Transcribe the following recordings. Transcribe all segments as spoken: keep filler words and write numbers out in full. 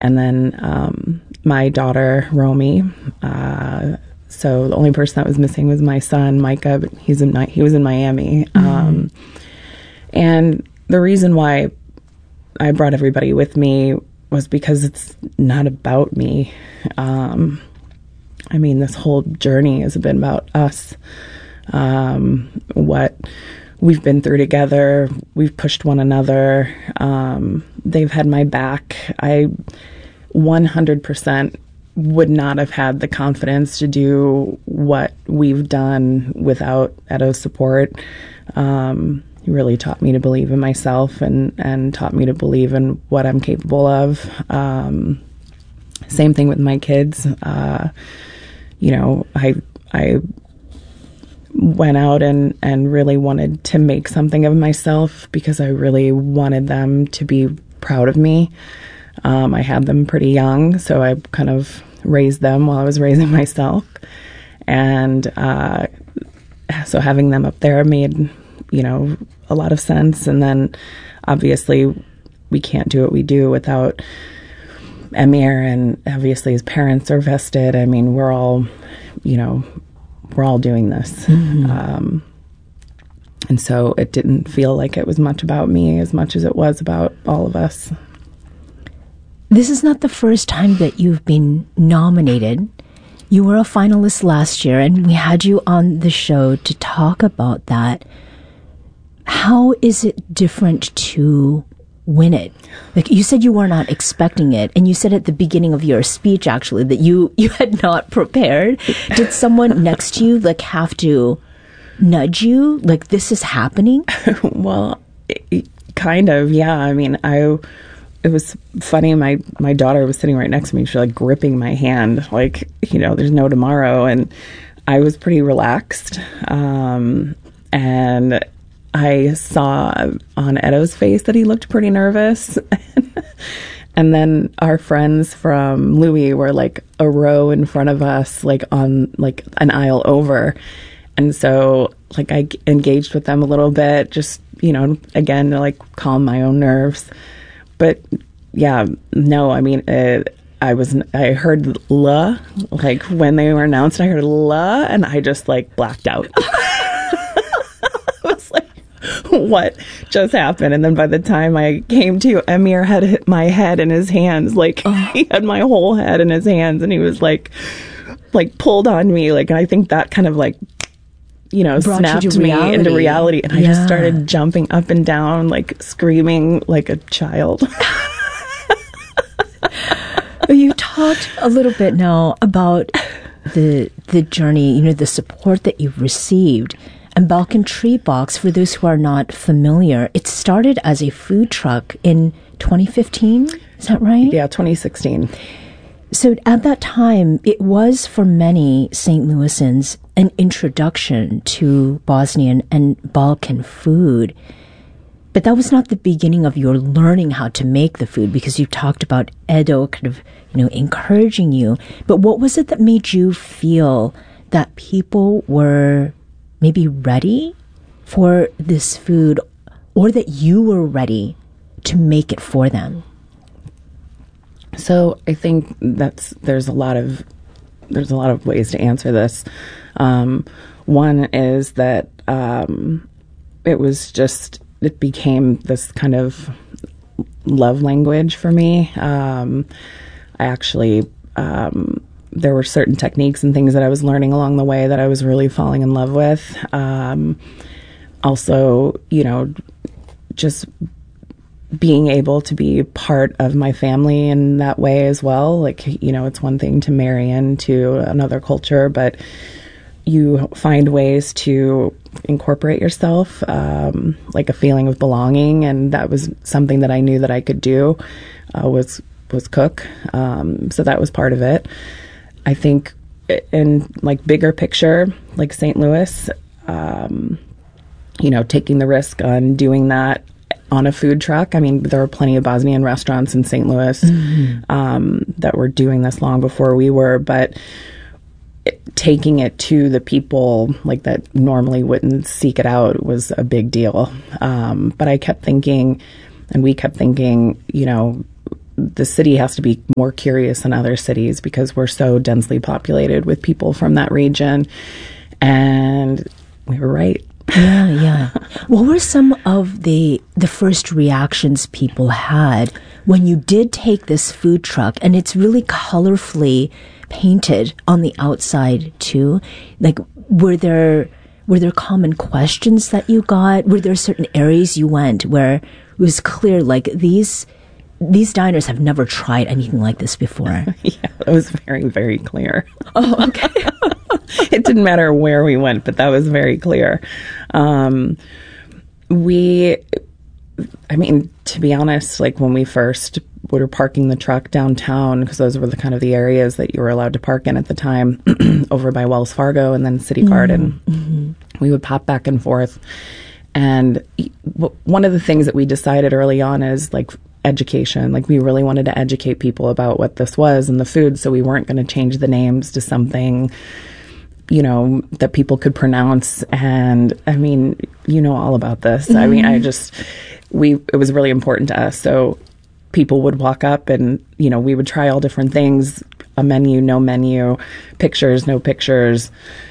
And then um, my daughter, Romy. Uh, so the only person that was missing was my son, Micah, but he's in, he was in Miami. Mm-hmm. Um, and the reason why I brought everybody with me was because it's not about me. Um, I mean, this whole journey has been about us, um, what we've been through together. We've pushed one another. Um, they've had my back. I one hundred percent would not have had the confidence to do what we've done without Edo's support. Um, he really taught me to believe in myself and, and taught me to believe in what I'm capable of. Um, same thing with my kids. Uh, you know, I, I went out and, and really wanted to make something of myself because I really wanted them to be proud of me. Um, I had them pretty young, so I kind of raised them while I was raising myself. And uh, so having them up there made, you know, a lot of sense. And then obviously we can't do what we do without Emir, and obviously his parents are vested. I mean, we're all, you know, we're all doing this. Mm-hmm. Um, and so it didn't feel like it was much about me as much as it was about all of us. This is not the first time that you've been nominated. You were a finalist last year, and we had you on the show to talk about that. How is it different to win it? Like you said, you were not expecting it, and you said at the beginning of your speech, actually, that you, you had not prepared. Did someone next to you like have to nudge you, like this is happening? Well, it, kind of, yeah. I mean, I. It was funny. My my daughter was sitting right next to me. She was like gripping my hand, like, you know, there's no tomorrow. And I was pretty relaxed. Um, and I saw on Edo's face that he looked pretty nervous. And then our friends from Louis were like a row in front of us, like on like an aisle over. And so like I engaged with them a little bit, just, you know, again, to like calm my own nerves. But yeah, no, I mean, uh, I was, I heard la, like when they were announced, I heard la, and I just like blacked out. I was like, what just happened? And then by the time I came to, Emir had hit my head in his hands, like oh. He had my whole head in his hands, and he was like, like pulled on me, like, and I think that kind of like, you know, brought snapped you me reality. into reality. And I yeah. just started jumping up and down, like screaming like a child. You talked a little bit now about the the journey, you know, the support that you've received. And Balkan Tree Box, for those who are not familiar, it started as a food truck in twenty fifteen. Is that right? Yeah, twenty sixteen. So at that time, it was for many Saint Louisans an introduction to Bosnian and Balkan food. But that was not the beginning of your learning how to make the food, because you talked about Edo kind of, you know, encouraging you. But what was it that made you feel that people were maybe ready for this food, or that you were ready to make it for them? So I think that's there's a lot of there's a lot of ways to answer this. Um, one is that um, it was just it became this kind of love language for me. Um, I actually um, there were certain techniques and things that I was learning along the way that I was really falling in love with. Um, also, you know, just being able to be part of my family in that way as well. Like, you know, it's one thing to marry into another culture, but you find ways to incorporate yourself, um, like a feeling of belonging. And that was something that I knew that I could do, uh, was, was cook. Um, so that was part of it. I think in like bigger picture, like Saint Louis, um, you know, taking the risk on doing that on a food truck. I mean, there were plenty of Bosnian restaurants in Saint Louis mm-hmm. um, that were doing this long before we were, but it, taking it to the people like that normally wouldn't seek it out was a big deal. Um, but I kept thinking, and we kept thinking, you know, the city has to be more curious than other cities because we're so densely populated with people from that region. And we were right. Yeah, yeah. What were some of the the first reactions people had when you did take this food truck, and it's really colorfully painted on the outside too? Like, were there were there common questions that you got? Were there certain areas you went where it was clear, like, these these diners have never tried anything like this before? Yeah, it was very, very clear. Oh, okay. It didn't matter where we went, but that was very clear. Um, we, I mean, to be honest, like when we first were parking the truck downtown, because those were the kind of the areas that you were allowed to park in at the time, over by Wells Fargo and then City Garden, mm-hmm. we would pop back and forth. And one of the things that we decided early on is like education. Like we really wanted to educate people about what this was and the food, so we weren't going to change the names to something, you know, that people could pronounce. And I mean, you know all about this. Mm-hmm. I mean, I just, we, it was really important to us. So people would walk up and, you know, we would try all different things, a menu, no menu, pictures, no pictures.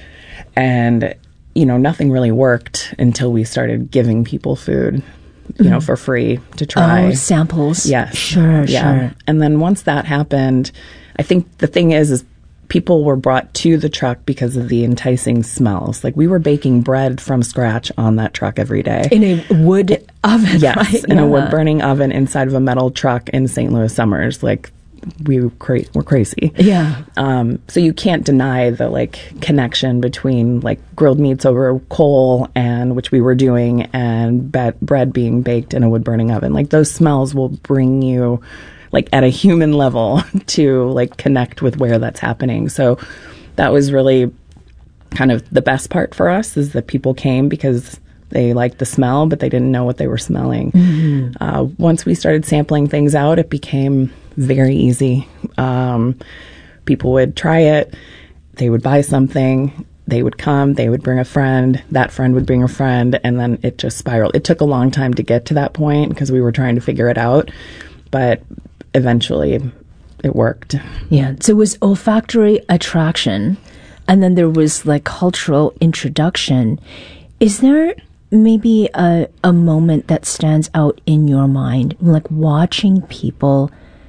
And, you know, nothing really worked until we started giving people food, you know, for free to try. Oh, samples. Yes. Sure, yeah. sure. And then once that happened, I think the thing is, is people were brought to the truck because of the enticing smells. Like we were baking bread from scratch on that truck every day. In a wood oven, yes, right? in yeah. a wood burning oven inside of a metal truck in Saint Louis summers. Like we were, cra- were crazy. Yeah. Um, so you can't deny the like connection between like grilled meats over coal, and which we were doing, and be- bread being baked in a wood burning oven. Like those smells will bring you like at a human level to like connect with where that's happening. So that was really kind of the best part for us, is that people came because they liked the smell, but they didn't know what they were smelling. Mm-hmm. Uh, once we started sampling things out, it became very easy. Um, people would try it. They would buy something. They would come. They would bring a friend. That friend would bring a friend. And then it just spiraled. It took a long time to get to that point because we were trying to figure it out. But eventually it worked. Yeah. So it was olfactory attraction, and then there was like cultural introduction. Is there maybe a, a moment that stands out in your mind, like watching people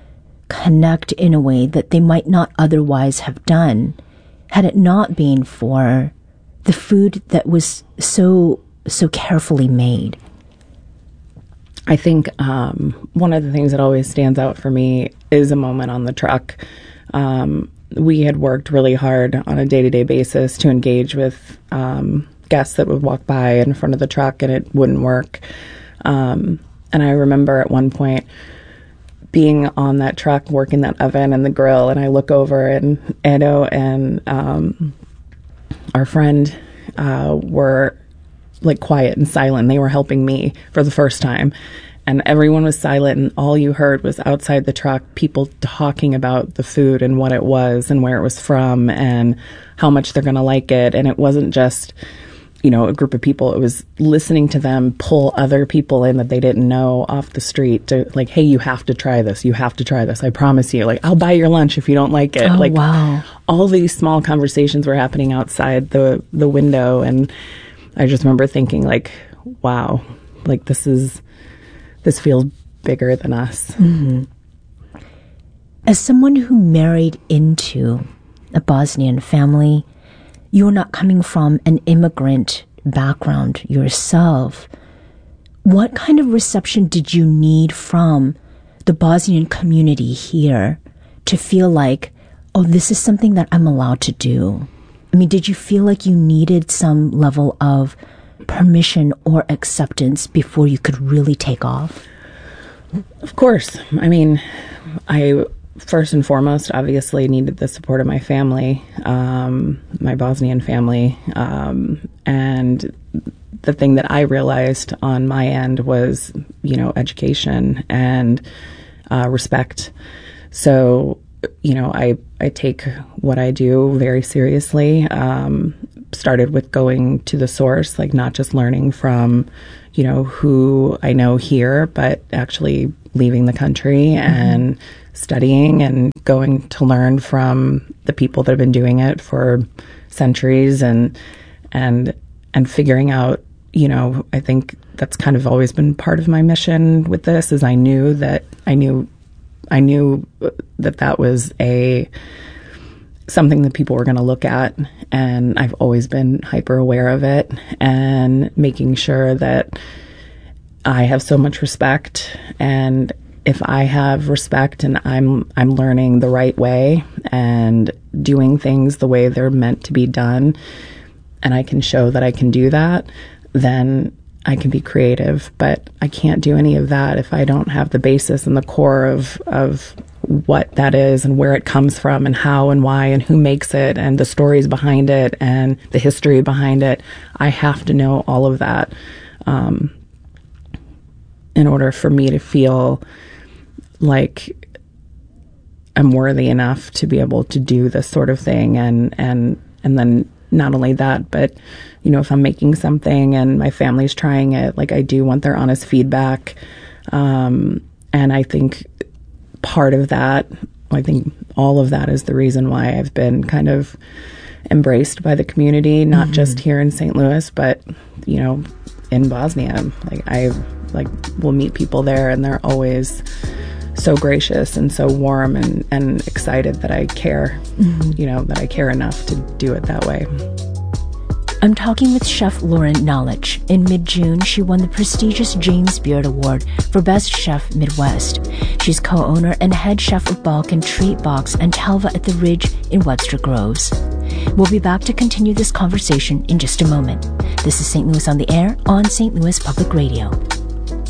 connect in a way that they might not otherwise have done had it not been for the food that was so so carefully made? I think um, one of the things that always stands out for me is a moment on the truck. Um, we had worked really hard on a day-to-day basis to engage with um, guests that would walk by in front of the truck, and it wouldn't work. Um, and I remember at one point being on that truck, working that oven and the grill, and I look over, and Edo and um, our friend uh, were like quiet and silent. They were helping me for the first time, and everyone was silent, and all you heard was outside the truck people talking about the food and what it was and where it was from and how much they're going to like it. And it wasn't just, you know, a group of people. It was listening to them pull other people in that they didn't know off the street to like, hey, you have to try this. You have to try this. I promise you. Like, I'll buy your lunch if you don't like it. Oh, like, wow. All these small conversations were happening outside the the window, and I just remember thinking, like, wow, like this is, this feels bigger than us. Mm-hmm. As someone who married into a Bosnian family, you're not coming from an immigrant background yourself. What kind of reception did you need from the Bosnian community here to feel like, oh, this is something that I'm allowed to do? I mean, did you feel like you needed some level of permission or acceptance before you could really take off? Of course. I mean, I first and foremost obviously needed the support of my family, um, my Bosnian family. Um, and the thing that I realized on my end was, you know, education and uh, respect. So, you know, I, I take what I do very seriously. Um, started with going to the source, like not just learning from, you know, who I know here, but actually leaving the country mm-hmm. and studying and going to learn from the people that have been doing it for centuries and and and figuring out, you know, I think that's kind of always been part of my mission with this, is I knew that I knew I knew that that was a something that people were going to look at, and I've always been hyper aware of it and making sure that I have so much respect, and if I have respect and I'm I'm learning the right way and doing things the way they're meant to be done, and I can show that I can do that, then I can be creative. But I can't do any of that if I don't have the basis and the core of of what that is and where it comes from and how and why and who makes it and the stories behind it and the history behind it. I have to know all of that um, in order for me to feel like I'm worthy enough to be able to do this sort of thing. And, and, and then not only that, but, you know, if I'm making something and my family's trying it, like I do want their honest feedback. Um, and I think part of that, I think all of that is the reason why I've been kind of embraced by the community, not mm-hmm. just here in Saint Louis, but, you know, in Bosnia. Like I like will meet people there and they're always so gracious and so warm and, and excited that I care, mm-hmm. you know, that I care enough to do it that way. I'm talking with Chef Lauren Knowledge. In mid-June, she won the prestigious James Beard Award for Best Chef Midwest. She's co-owner and head chef of Balkan Treat Box and Talva at the Ridge in Webster Groves. We'll be back to continue this conversation in just a moment. This is Saint Louis on the Air on Saint Louis Public Radio.